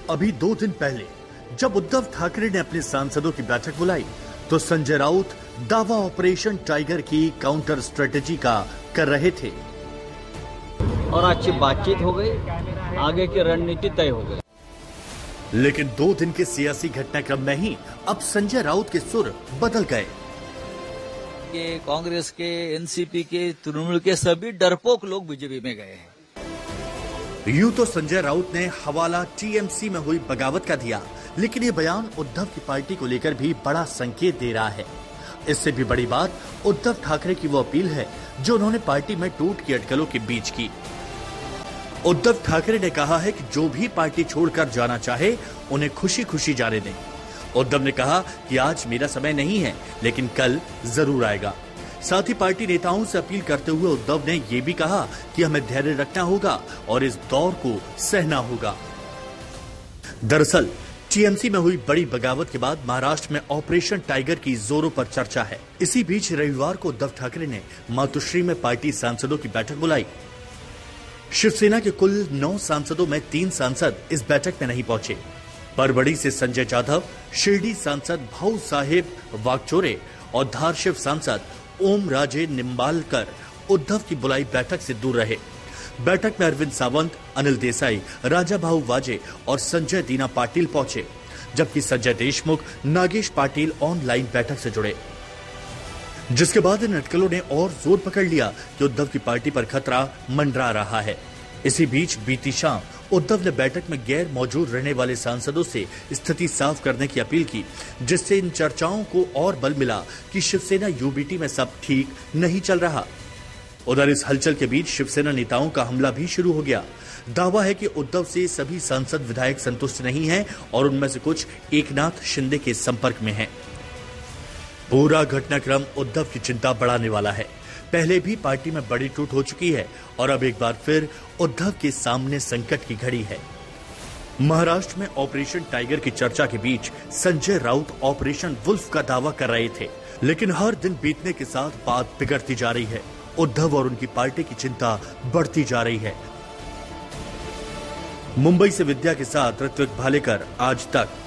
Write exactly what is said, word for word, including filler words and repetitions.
अभी दो दिन पहले जब उद्धव ठाकरे ने अपने सांसदों की बैठक बुलाई तो संजय राउत दावा ऑपरेशन टाइगर की काउंटर स्ट्रेटेजी का कर रहे थे और अच्छी बातचीत हो गई, आगे की रणनीति तय हो गई। लेकिन दो दिन के सियासी घटनाक्रम में ही अब संजय राउत के सुर बदल गए। के कांग्रेस के, एनसीपी के, तृणमूल के सभी डरपोक लोग बीजेपी में गए हैं। यूं तो संजय राउत ने हवाला टीएमसी में हुई बगावत का दिया, लेकिन ये बयान उद्धव की पार्टी को लेकर भी बड़ा संकेत दे रहा है। इससे भी बड़ी बात उद्धव ठाकरे की वो अपील है जो उन्होंने पार्टी में टूट की अटकलों के बीच की। उद्धव ठाकरे ने कहा है कि जो भी पार्टी छोड़कर जाना चाहे उन्हें खुशी खुशी जाने दें। उद्धव ने कहा कि आज मेरा समय नहीं है, लेकिन कल जरूर आएगा। साथ ही पार्टी नेताओं से अपील करते हुए उद्धव ने यह भी कहा कि हमें धैर्य रखना होगा और इस दौर को सहना होगा। दरअसल टीएमसी में हुई बड़ी बगावत के बाद महाराष्ट्र में ऑपरेशन टाइगर की जोरों पर चर्चा है। इसी बीच रविवार को उद्धव ठाकरे ने मातोश्री में पार्टी सांसदों की बैठक बुलाई। शिवसेना के कुल नौ सांसदों में तीन सांसद इस बैठक में नहीं पहुंचे। परबड़ी से संजय जाधव, शिरडी सांसद भाऊ साहेब वागचोरे और धारशिव सांसद ओम राजे निम्बालकर उद्धव की बुलाई बैठक से दूर रहे। बैठक में अरविंद सावंत, अनिल देसाई, राजा भाऊ वाजे और संजय दीना पाटिल पहुंचे, जबकि संजय देशमुख, नागेश पाटिल ऑनलाइन बैठक से जुड़े। जिसके बाद इन अटकलों ने और जोर पकड़ लिया कि उद्धव की पार्टी पर खतरा मंडरा रहा है। इसी बीच बीती शाम उद्धव ने बैठक में गैर मौजूद रहने वाले सांसदों से स्थिति साफ करने की अपील की, जिससे इन चर्चाओं को और बल मिला कि शिवसेना यूबीटी में सब ठीक नहीं चल रहा। उधर इस हलचल के बीच शिवसेना नेताओं का हमला भी शुरू हो गया। दावा है कि उद्धव से सभी सांसद विधायक संतुष्ट नहीं हैं और उनमें से कुछ एकनाथ शिंदे के संपर्क में हैं। पूरा घटनाक्रम उद्धव की चिंता बढ़ाने वाला है। पहले भी पार्टी में बड़ी टूट हो चुकी है और अब एक बार फिर उद्धव के सामने संकट की घड़ी है। महाराष्ट्र में ऑपरेशन टाइगर की चर्चा के बीच संजय राउत ऑपरेशन वुल्फ का दावा कर रहे थे, लेकिन हर दिन बीतने के साथ बात बिगड़ती जा रही है। उद्धव और उनकी पार्टी की चिंता बढ़ती जा रही है। मुंबई से विद्या के साथ ऋत्विक भालेकर, आज तक।